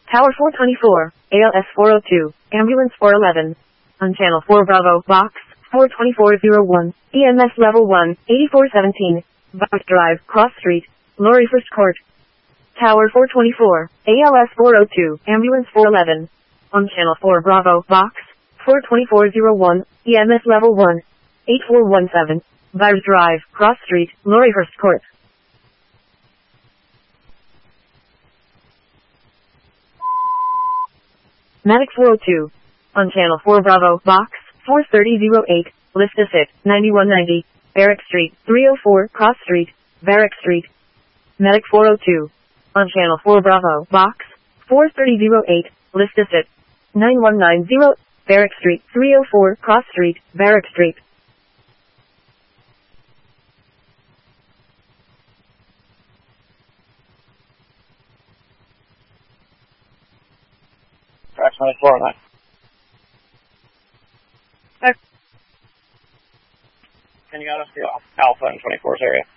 Tower 424, ALS 402, Ambulance 411. On Channel 4 Bravo, Box 42401, EMS Level 1, 8417, Bus Drive, Cross Street, Lorry First Court. Tower 424, ALS 402, Ambulance 411. On Channel 4 Bravo, Box 42401, EMS Level 1, 8417, Bus Drive, Cross Street, Lorry First Court. Medic 402. On Channel 4 Bravo, Box 43008, Lift Assist, 9190, Barrack Street, 304, Cross Street, Barrack Street. Medic 402. On Channel 4 Bravo, Box 43008, Lift Assist, 9190, Barrack Street, 304, Cross Street, Barrack Street. Approximately 409. Can you get us to Alpha in 24's area?